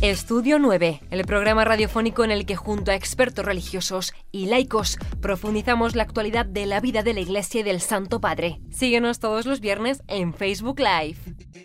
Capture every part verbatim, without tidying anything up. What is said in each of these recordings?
Estudio nueve, el programa radiofónico en el que junto a expertos religiosos y laicos profundizamos la actualidad de la vida de la Iglesia y del Santo Padre. Síguenos todos los viernes en Facebook Live.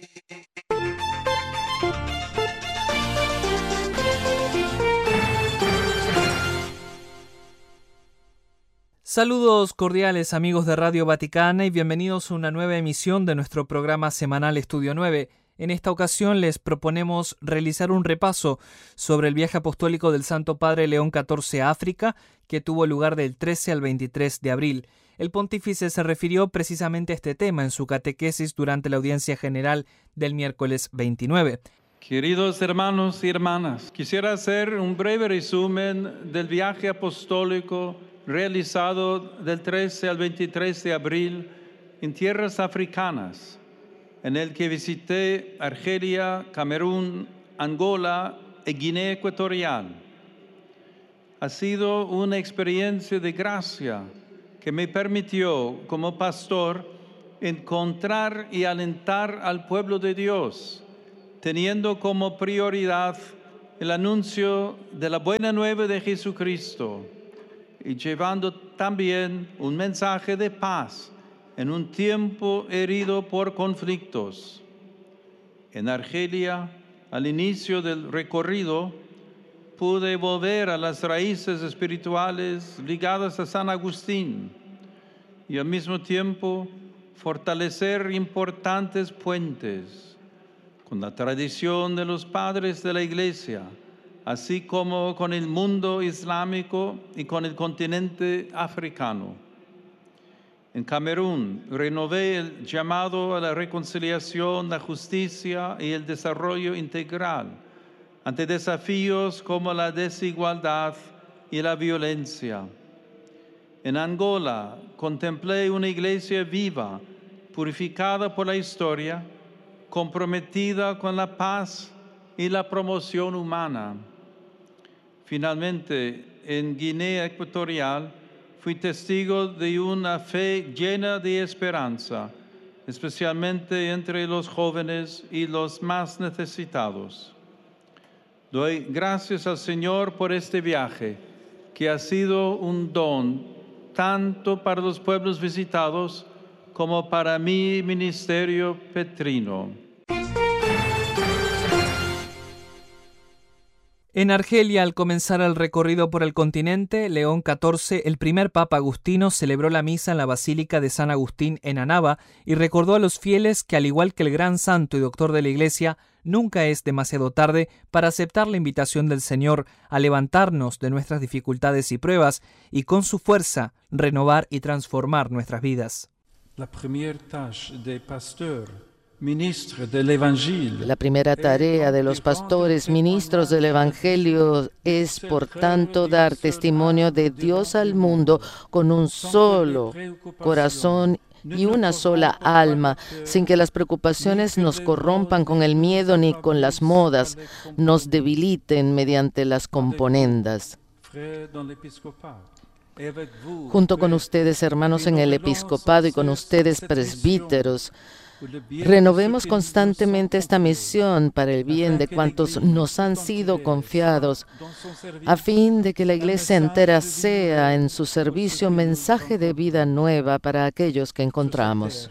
Saludos cordiales amigos de Radio Vaticana y bienvenidos a una nueva emisión de nuestro programa semanal Estudio nueve. En esta ocasión les proponemos realizar un repaso sobre el viaje apostólico del Santo Padre León catorce a África, que tuvo lugar del trece al veintitrés de abril. El pontífice se refirió precisamente a este tema en su catequesis durante la audiencia general del miércoles veintinueve. Queridos hermanos y hermanas, quisiera hacer un breve resumen del viaje apostólico realizado del trece al veintitrés de abril en tierras africanas, en el que visité Argelia, Camerún, Angola y Guinea Ecuatorial. Ha sido una experiencia de gracia que me permitió, como pastor, encontrar y alentar al pueblo de Dios, teniendo como prioridad el anuncio de la buena nueva de Jesucristo y llevando también un mensaje de paz en un tiempo herido por conflictos. En Argelia, al inicio del recorrido, pude volver a las raíces espirituales ligadas a San Agustín y al mismo tiempo fortalecer importantes puentes con la tradición de los padres de la Iglesia, así como con el mundo islámico y con el continente africano. En Camerún, renové el llamado a la reconciliación, la justicia y el desarrollo integral ante desafíos como la desigualdad y la violencia. En Angola, contemplé una iglesia viva, purificada por la historia, comprometida con la paz y la promoción humana. Finalmente, en Guinea Ecuatorial, fui testigo de una fe llena de esperanza, especialmente entre los jóvenes y los más necesitados. Doy gracias al Señor por este viaje, que ha sido un don tanto para los pueblos visitados como para mi ministerio petrino. En Argelia, al comenzar el recorrido por el continente, León catorce, el primer papa agustino, celebró la misa en la Basílica de San Agustín en Annaba y recordó a los fieles que, al igual que el gran santo y doctor de la Iglesia, nunca es demasiado tarde para aceptar la invitación del Señor a levantarnos de nuestras dificultades y pruebas y con su fuerza renovar y transformar nuestras vidas. La primera tâche des pasteurs, ministres del Evangelio. La primera tarea de los pastores, ministros del Evangelio, es, por tanto, dar testimonio de Dios al mundo con un solo corazón y una sola alma, sin que las preocupaciones nos corrompan con el miedo ni con las modas, nos debiliten mediante las componendas. Junto con ustedes, hermanos en el episcopado, y con ustedes, presbíteros, renovemos constantemente esta misión para el bien de cuantos nos han sido confiados, a fin de que la Iglesia entera sea en su servicio mensaje de vida nueva para aquellos que encontramos.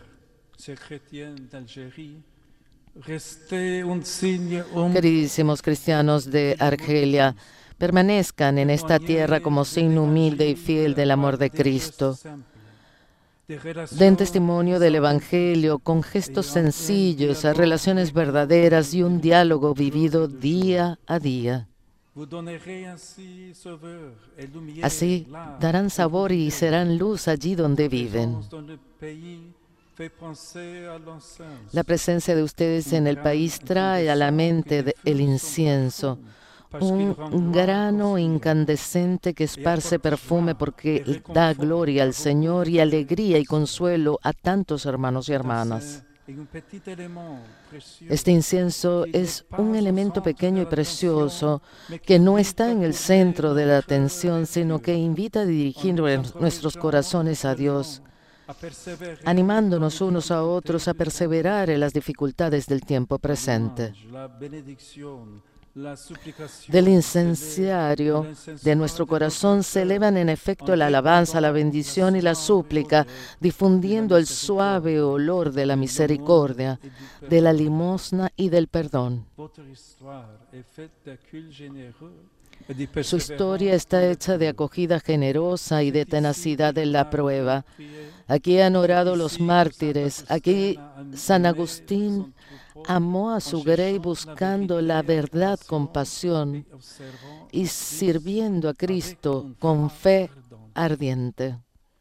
Queridísimos cristianos de Argelia, permanezcan en esta tierra como signo humilde y fiel del amor de Cristo. Den testimonio del Evangelio con gestos sencillos, relaciones verdaderas y un diálogo vivido día a día. Así darán sabor y serán luz allí donde viven. La presencia de ustedes en el país trae a la mente el incienso, un grano incandescente que esparce perfume porque da gloria al Señor y alegría y consuelo a tantos hermanos y hermanas. Este incienso es un elemento pequeño y precioso que no está en el centro de la atención, sino que invita a dirigir nuestros corazones a Dios, animándonos unos a otros a perseverar en las dificultades del tiempo presente. Del incenciario de nuestro corazón se elevan en efecto la alabanza, la bendición y la súplica, difundiendo el suave olor de la misericordia, de la limosna y del perdón. Su historia está hecha de acogida generosa y de tenacidad en la prueba. Aquí han orado los mártires, aquí San Agustín amó a su grey buscando la verdad con pasión y sirviendo a Cristo con fe ardiente.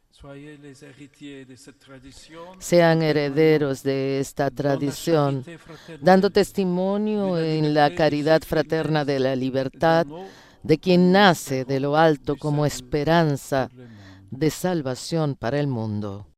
Sean herederos de esta tradición, dando testimonio en la caridad fraterna de la libertad, de quien nace de lo alto como esperanza de salvación para el mundo.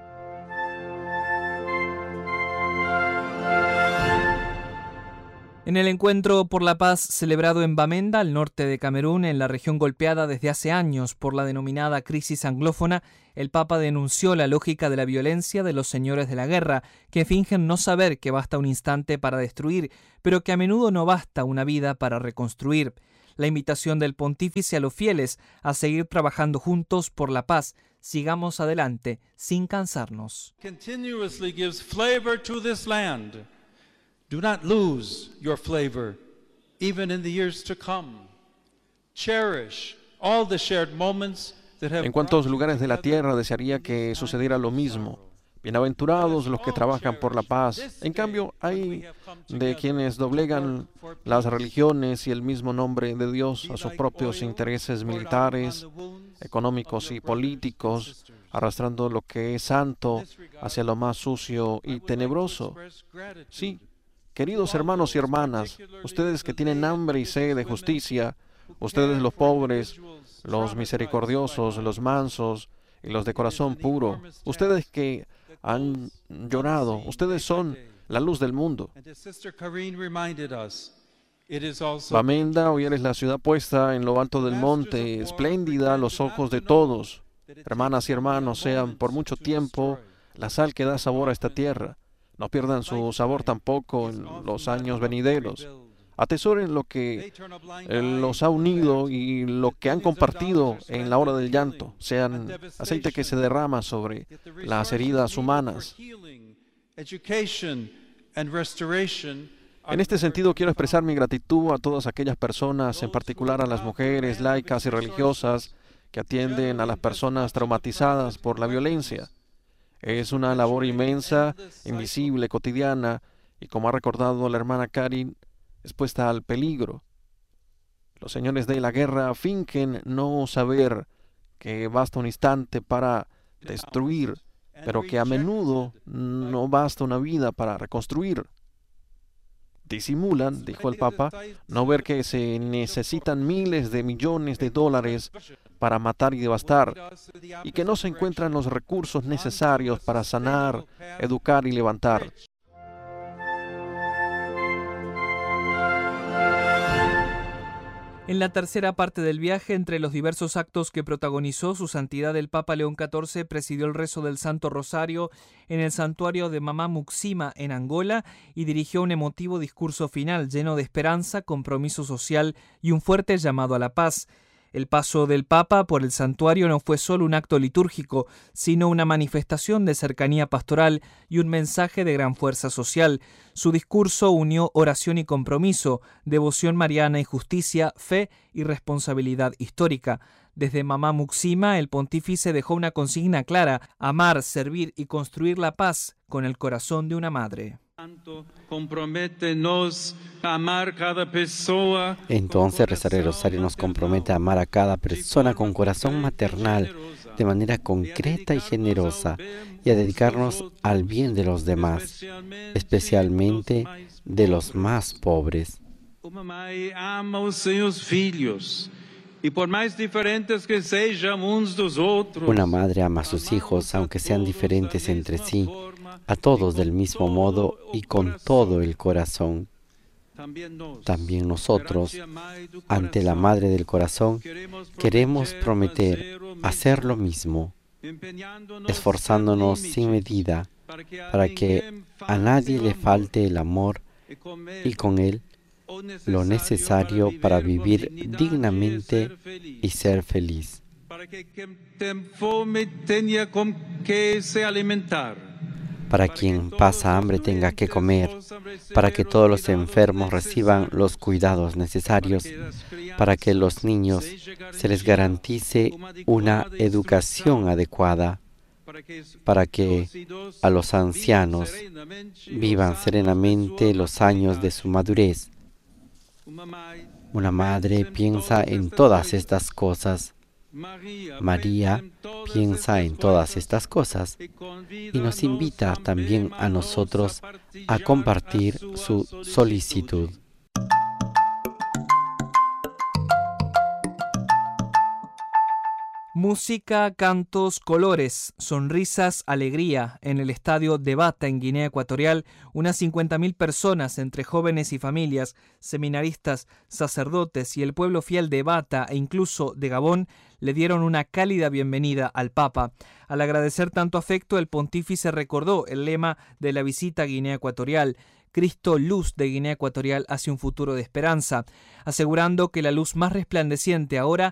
En el encuentro por la paz celebrado en Bamenda, al norte de Camerún, en la región golpeada desde hace años por la denominada crisis anglófona, el Papa denunció la lógica de la violencia de los señores de la guerra, que fingen no saber que basta un instante para destruir, pero que a menudo no basta una vida para reconstruir. La invitación del pontífice a los fieles a seguir trabajando juntos por la paz. Sigamos adelante, sin cansarnos. Continuously gives flavor to this land. Do not lose your flavor, even in the years to come. Cherish all the shared moments that have. En cuantos lugares de la tierra desearía que sucediera lo mismo. Bienaventurados los que trabajan por la paz. En cambio, hay de quienes doblegan las religiones y el mismo nombre de Dios a sus propios intereses militares, económicos y políticos, arrastrando lo que es santo hacia lo más sucio y tenebroso. Sí. Queridos hermanos y hermanas, ustedes que tienen hambre y sed de justicia, ustedes los pobres, los misericordiosos, los mansos y los de corazón puro, ustedes que han llorado, ustedes son la luz del mundo. Bamenda, hoy eres la ciudad puesta en lo alto del monte, espléndida a los ojos de todos. Hermanas y hermanos, sean por mucho tiempo la sal que da sabor a esta tierra. No pierdan su sabor tampoco en los años venideros. Atesoren lo que los ha unido y lo que han compartido en la hora del llanto. Sean aceite que se derrama sobre las heridas humanas. En este sentido, quiero expresar mi gratitud a todas aquellas personas, en particular a las mujeres laicas y religiosas, que atienden a las personas traumatizadas por la violencia. Es una labor inmensa, invisible, cotidiana, y como ha recordado la hermana Karin, expuesta al peligro. Los señores de la guerra fingen no saber que basta un instante para destruir, pero que a menudo no basta una vida para reconstruir. Disimulan, dijo el Papa, no ver que se necesitan miles de millones de dólares para matar y devastar, y que no se encuentran los recursos necesarios para sanar, educar y levantar. En la tercera parte del viaje, entre los diversos actos que protagonizó, su santidad el Papa León catorce presidió el rezo del Santo Rosario en el santuario de Mamá Muxima en Angola y dirigió un emotivo discurso final lleno de esperanza, compromiso social y un fuerte llamado a la paz. El paso del Papa por el santuario no fue solo un acto litúrgico, sino una manifestación de cercanía pastoral y un mensaje de gran fuerza social. Su discurso unió oración y compromiso, devoción mariana y justicia, fe y responsabilidad histórica. Desde Mamá Muxima, el pontífice dejó una consigna clara: amar, servir y construir la paz con el corazón de una madre. Entonces rezar el rosario nos compromete a amar a cada persona con corazón maternal, de manera concreta y generosa, y a dedicarnos al bien de los demás, especialmente de los más pobres. Una madre ama a sus hijos, aunque sean diferentes entre sí, a todos del mismo modo y con todo el corazón. También nosotros, ante la Madre del Corazón, queremos prometer hacer lo mismo, esforzándonos sin medida para que a nadie le falte el amor y con él lo necesario para vivir dignamente y ser feliz. Para que quien tiene fome tenga con qué se alimentar. Para quien pasa hambre tenga que comer, para que todos los enfermos reciban los cuidados necesarios, para que los niños se les garantice una educación adecuada, para que a los ancianos vivan serenamente los años de su madurez. Una madre piensa en todas estas cosas. María piensa en todas estas cosas y nos invita también a nosotros a compartir su solicitud. Música, cantos, colores, sonrisas, alegría. En el estadio de Bata, en Guinea Ecuatorial, unas cincuenta mil personas, entre jóvenes y familias, seminaristas, sacerdotes y el pueblo fiel de Bata e incluso de Gabón, le dieron una cálida bienvenida al Papa. Al agradecer tanto afecto, el pontífice recordó el lema de la visita a Guinea Ecuatorial: Cristo, luz de Guinea Ecuatorial hacia un futuro de esperanza, asegurando que la luz más resplandeciente ahora